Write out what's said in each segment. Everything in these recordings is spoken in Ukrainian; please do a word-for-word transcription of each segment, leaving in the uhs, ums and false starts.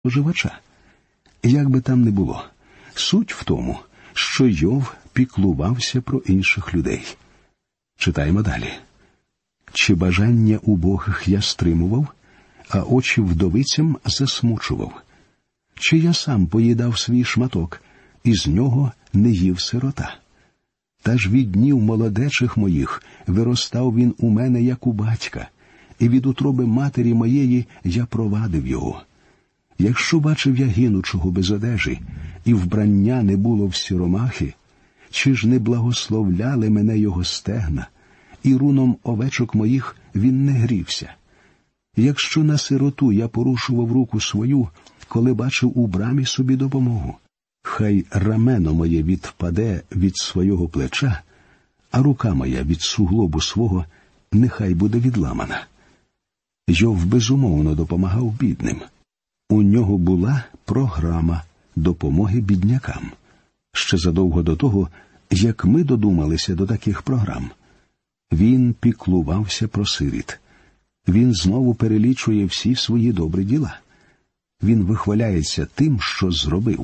споживача. Як би там не було, суть в тому, що Йов піклувався про інших людей. Читаємо далі. «Чи бажання убогих я стримував, а очі вдовицям засмучував? Чи я сам поїдав свій шматок, і з нього не їв сирота? Та ж від днів молодечих моїх виростав він у мене, як у батька, і від утроби матері моєї я провадив його. Якщо бачив я гинучого без одежі, і вбрання не було в сіромахи, чи ж не благословляли мене його стегна, і руном овечок моїх він не грівся? Якщо на сироту я порушував руку свою, коли бачив у брамі собі допомогу, хай рамено моє відпаде від свого плеча, а рука моя від суглобу свого нехай буде відламана». Йов безумовно допомагав бідним. У нього була програма допомоги біднякам. Ще задовго до того, як ми додумалися до таких програм. Він піклувався про сиріт. Він знову перелічує всі свої добрі діла. Він вихваляється тим, що зробив.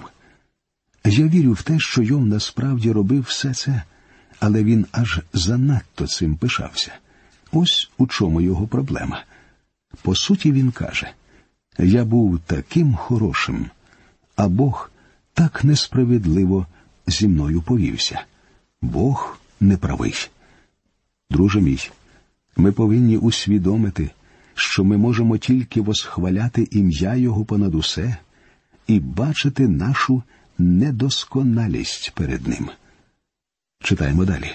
Я вірю в те, що Йов насправді робив все це, але він аж занадто цим пишався. Ось у чому його проблема. По суті, він каже: «Я був таким хорошим, а Бог так несправедливо зі мною повівся. Бог неправий». Друже мій, ми повинні усвідомити, що ми можемо тільки восхваляти ім'я Його понад усе і бачити нашу недосконалість перед Ним. Читаємо далі.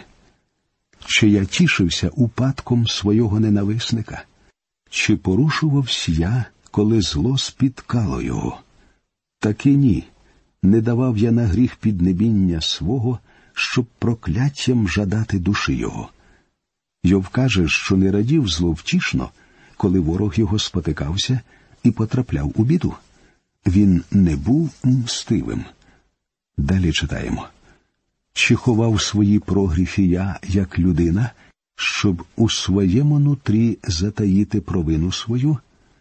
«Чи я тішився упадком свого ненависника? Чи порушувався я, коли зло спіткало його? Таки ні, не давав я на гріх піднебіння свого, щоб прокляттям жадати душі його». Йов каже, що не радів зловтішно, коли ворог його спотикався і потрапляв у біду. Він не був мстивим. Далі читаємо. «Чи ховав свої прогріхи я, як людина, щоб у своєму нутрі затаїти провину свою?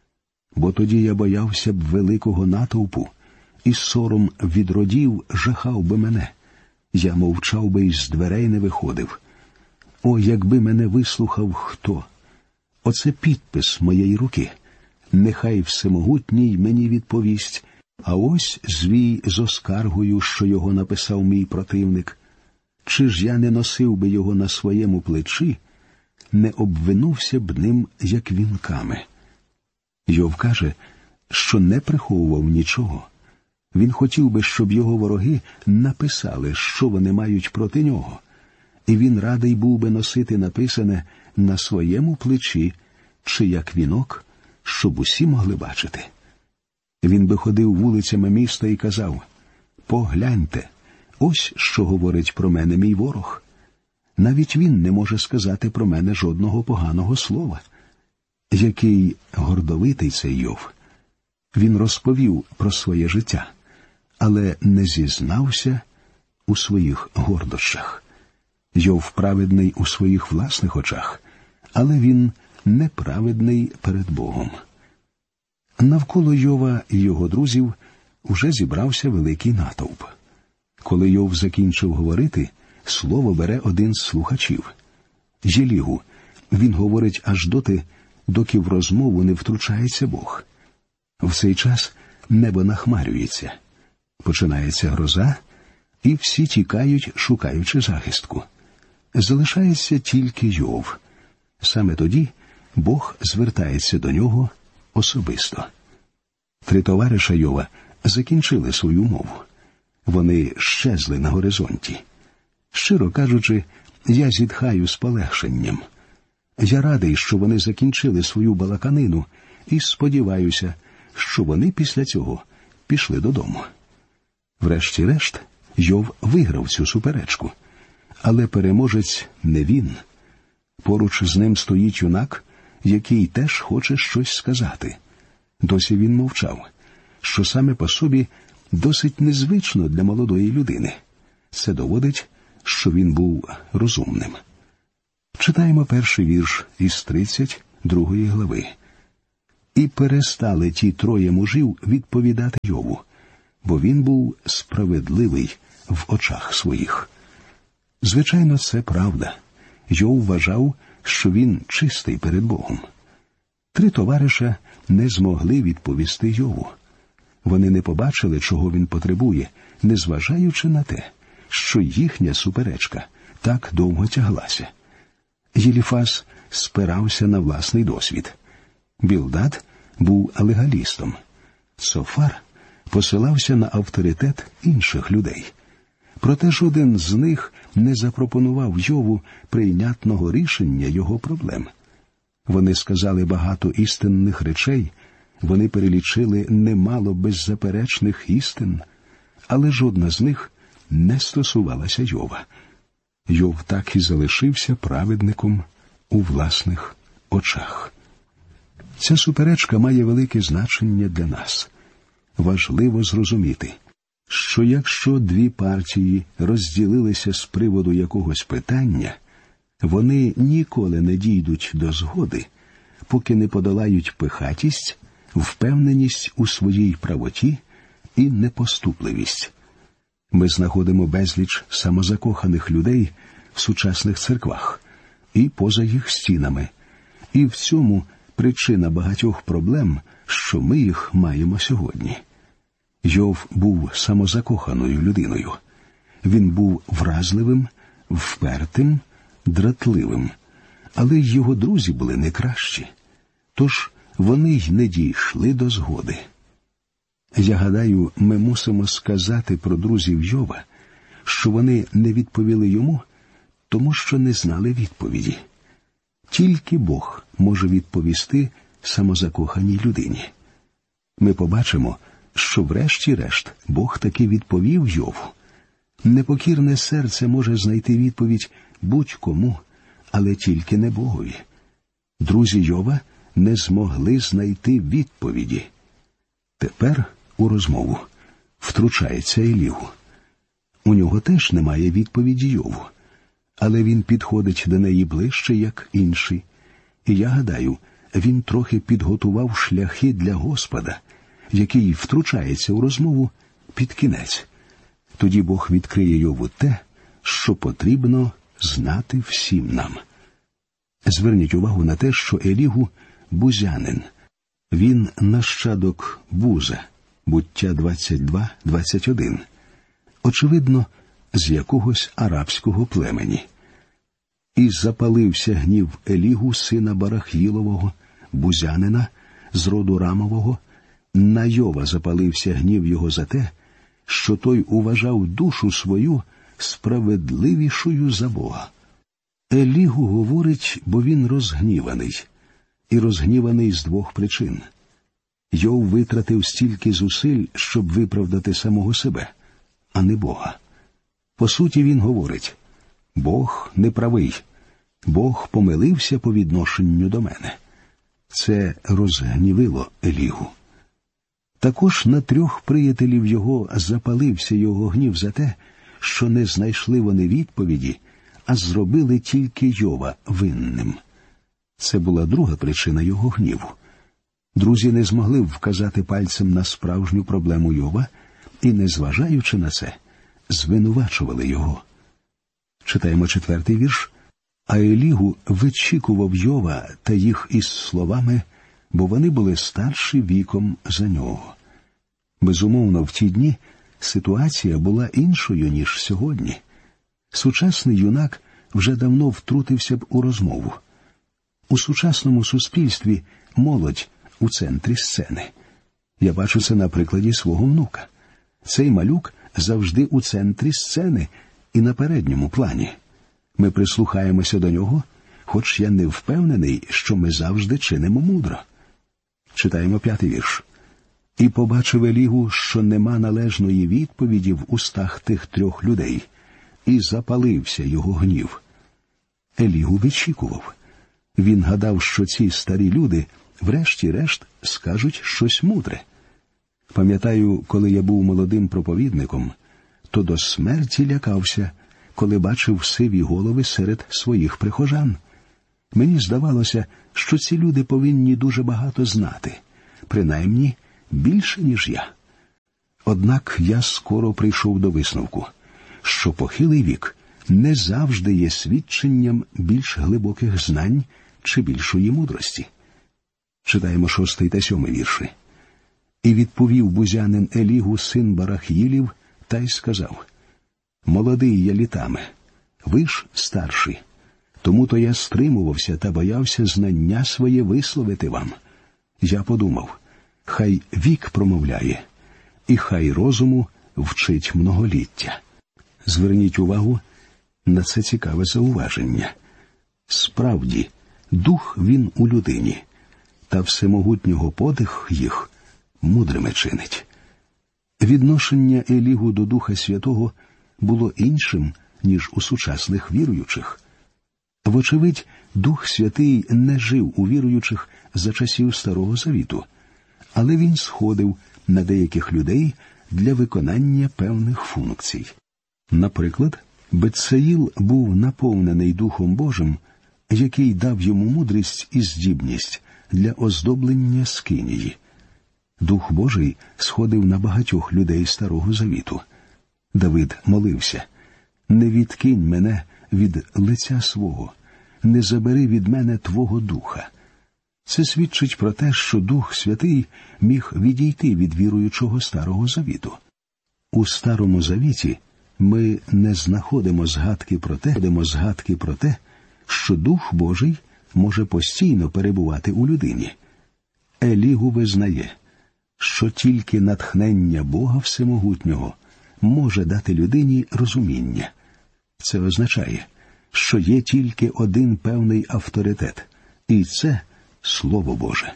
Бо тоді я боявся б великого натовпу, і сором від родів жахав би мене. Я мовчав би і з дверей не виходив. О, якби мене вислухав хто! Оце підпис моєї руки. Нехай всемогутній мені відповість, а ось звій з оскаргою, що його написав мій противник. Чи ж я не носив би його на своєму плечі, не обвинувся б ним, як вінками». Йов каже, що не приховував нічого. Він хотів би, щоб його вороги написали, що вони мають проти нього. І він радий був би носити написане на своєму плечі, чи як вінок, щоб усі могли бачити. Він би ходив вулицями міста і казав: «Погляньте, ось що говорить про мене мій ворог. Навіть він не може сказати про мене жодного поганого слова». Який гордовитий цей Йов. Він розповів про своє життя, але не зізнався у своїх гордощах. Йов праведний у своїх власних очах, але він неправедний перед Богом. Навколо Йова і його друзів уже зібрався великий натовп. Коли Йов закінчив говорити, слово бере один з слухачів. Єлігу. Він говорить аж доти, доки в розмову не втручається Бог. В цей час небо нахмарюється. Починається гроза, і всі тікають, шукаючи захистку. Залишається тільки Йов. Саме тоді Бог звертається до нього особисто. Три товариша Йова закінчили свою мову. Вони щезли на горизонті. Щиро кажучи, я зітхаю з полегшенням. Я радий, що вони закінчили свою балаканину, і сподіваюся, що вони після цього пішли додому. Врешті-решт, Йов виграв цю суперечку. Але переможець не він. Поруч з ним стоїть юнак, який теж хоче щось сказати. Досі він мовчав, що саме по собі досить незвично для молодої людини. Це доводить, що він був розумним. Читаємо перший вірш із тридцять другої глави. І перестали ті троє мужів відповідати Йову, бо він був справедливий в очах своїх. Звичайно, це правда. Йов вважав, що він чистий перед Богом. Три товариша не змогли відповісти Йову. Вони не побачили, чого він потребує, незважаючи на те, що їхня суперечка так довго тяглася. Єліфаз спирався на власний досвід. Білдад був легалістом. Софар посилався на авторитет інших людей. Проте жоден з них не запропонував Йову прийнятного рішення його проблем. Вони сказали багато істинних речей, вони перелічили немало беззаперечних істин, але жодна з них не стосувалася Йова. Йов так і залишився праведником у власних очах. Ця суперечка має велике значення для нас. Важливо зрозуміти, що якщо дві партії розділилися з приводу якогось питання, вони ніколи не дійдуть до згоди, поки не подолають пихатість, впевненість у своїй правоті і непоступливість. Ми знаходимо безліч самозакоханих людей в сучасних церквах і поза їх стінами, і в цьому причина багатьох проблем, що ми їх маємо сьогодні. Йов був самозакоханою людиною. Він був вразливим, впертим, дратливим, але й його друзі були не кращі. Тож вони й не дійшли до згоди. Я гадаю, ми мусимо сказати про друзів Йова, що вони не відповіли йому, тому що не знали відповіді. Тільки Бог може відповісти самозакоханій людині. Ми побачимо, що врешті-решт Бог таки відповів Йову. Непокірне серце може знайти відповідь будь-кому, але тільки не Богові. Друзі Йова не змогли знайти відповіді. Тепер у розмову втручається Елігу. У нього теж немає відповіді Йову, але він підходить до неї ближче, як інші. І я гадаю, він трохи підготував шляхи для Господа, який втручається у розмову під кінець. Тоді Бог відкриє Йову те, що потрібно знати всім нам. Зверніть увагу на те, що Елігу – бузянин. Він нащадок Буза, Буття двадцять два двадцять один. Очевидно, з якогось арабського племені. І запалився гнів Елігу, сина Барах'їлового, бузянина, з роду Рамового. На Йова запалився гнів його за те, що той уважав душу свою справедливішою за Бога. Елігу говорить, бо він розгніваний. І розгніваний з двох причин. Йов витратив стільки зусиль, щоб виправдати самого себе, а не Бога. По суті, він говорить: Бог неправий, Бог помилився по відношенню до мене. Це розгнівило Елігу. Також на трьох приятелів його запалився його гнів за те, що не знайшли вони відповіді, а зробили тільки Йова винним. Це була друга причина його гніву. Друзі не змогли вказати пальцем на справжню проблему Йова і, незважаючи на це, звинувачували його. Читаємо четвертий вірш. А Елігу вичікував Йова та їх із словами, бо вони були старші віком за нього. Безумовно, в ті дні ситуація була іншою, ніж сьогодні. Сучасний юнак вже давно втрутився б у розмову. У сучасному суспільстві молодь у центрі сцени. Я бачу це на прикладі свого внука. Цей малюк завжди у центрі сцени і на передньому плані. Ми прислухаємося до нього, хоч я не впевнений, що ми завжди чинимо мудро. Читаємо п'ятий вірш. «І побачив Елігу, що нема належної відповіді в устах тих трьох людей, і запалився його гнів». Елігу вичікував. Він гадав, що ці старі люди врешті-решт скажуть щось мудре. Пам'ятаю, коли я був молодим проповідником, то до смерті лякався, коли бачив сиві голови серед своїх прихожан. Мені здавалося, що ці люди повинні дуже багато знати, принаймні більше, ніж я. Однак я скоро прийшов до висновку, що похилий вік не завжди є свідченням більш глибоких знань чи більшої мудрості. Читаємо шостий та сьомий вірші. «І відповів бузянин Елігу, син Барах'їлів, та й сказав: молодий я літами, ви ж старші, тому-то я стримувався та боявся знання своє висловити вам. Я подумав, хай вік промовляє, і хай розуму вчить многоліття». Зверніть увагу на це цікаве зауваження. Справді, дух він у людині, та всемогутнього подих їх мудрими чинить. Відношення Елігу до Духа Святого було іншим, ніж у сучасних віруючих. Вочевидь, Дух Святий не жив у віруючих за часів Старого Завіту, але він сходив на деяких людей для виконання певних функцій. Наприклад, Бетсаїл був наповнений Духом Божим, який дав йому мудрість і здібність для оздоблення скинії. Дух Божий сходив на багатьох людей Старого Завіту. Давид молився: «Не відкинь мене від лиця свого, не забери від мене Твого Духа». Це свідчить про те, що Дух Святий міг відійти від віруючого Старого Завіту. У Старому Завіті ми не знаходимо згадки про те, знаходимо згадки про те, що Дух Божий може постійно перебувати у людині. Елігу визнає, що тільки натхнення Бога Всемогутнього може дати людині розуміння. Це означає, що є тільки один певний авторитет, і це Слово Боже.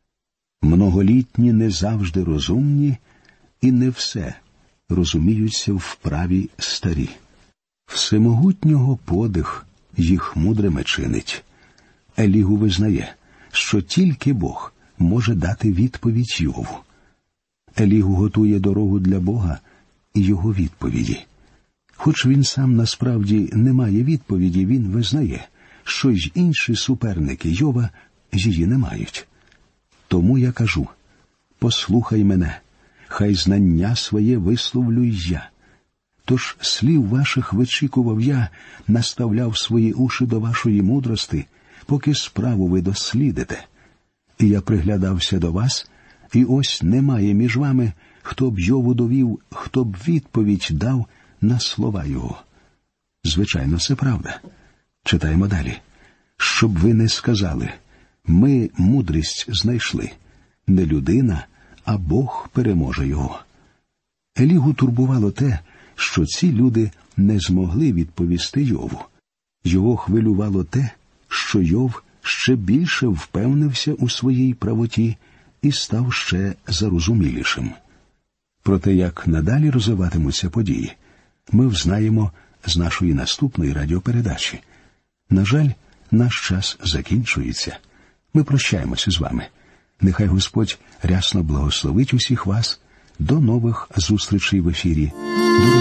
Многолітні не завжди розумні, і не все розуміються в праві старі. Всемогутнього подих їх мудрими чинить. Елігу визнає, що тільки Бог може дати відповідь Йову. Елігу готує дорогу для Бога і його відповіді. Хоч він сам насправді не має відповіді, він визнає, що й інші суперники Йова її не мають. Тому я кажу: послухай мене, хай знання своє висловлю й я. Тож слів ваших вичікував я, наставляв свої уші до вашої мудрости, поки справу ви дослідите. І я приглядався до вас, і ось немає між вами, хто б Йову довів, хто б відповідь дав на слова його. Звичайно, це правда. Читаємо далі. Щоб ви не сказали: ми мудрість знайшли. Не людина, а Бог переможе його. Елігу турбувало те, що ці люди не змогли відповісти Йову. Його хвилювало те, що Йов ще більше впевнився у своїй правоті і став ще зарозумілішим. Про те, як надалі розвиватимуться події, ми взнаємо з нашої наступної радіопередачі. На жаль, наш час закінчується. Ми прощаємося з вами. Нехай Господь рясно благословить усіх вас. До нових зустрічей в ефірі.